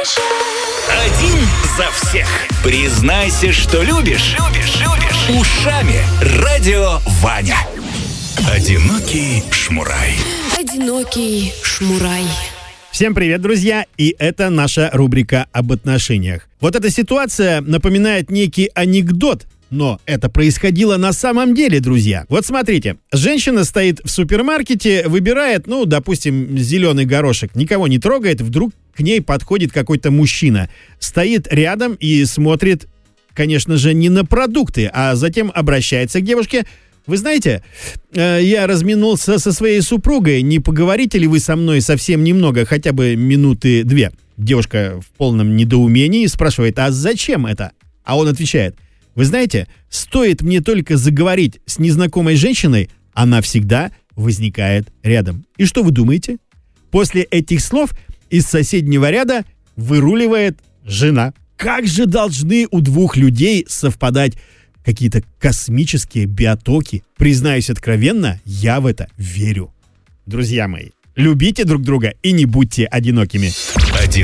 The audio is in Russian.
Один за всех. Признайся, что любишь. Ушами Радио Ваня. Одинокий шмурай. Одинокий шмурай. Всем привет, друзья! И это наша рубрика об отношениях. Вот эта ситуация напоминает некий анекдот, но это происходило на самом деле, друзья. Вот смотрите, женщина стоит в супермаркете, выбирает, допустим, зеленый горошек, никого не трогает, вдруг к ней подходит какой-то мужчина, стоит рядом и смотрит, конечно же, не на продукты, а затем обращается к девушке. Вы знаете, я разминулся со своей супругой, не поговорите ли вы со мной совсем немного, хотя бы минуты 2? Девушка в полном недоумении спрашивает, а зачем это? А он отвечает, вы знаете, стоит мне только заговорить с незнакомой женщиной, она всегда возникает рядом. И что вы думаете? После этих слов из соседнего ряда выруливает жена. Как же должны у двух людей совпадать какие-то космические биотоки? Признаюсь откровенно, я в это верю. Друзья мои, любите друг друга и не будьте одинокими.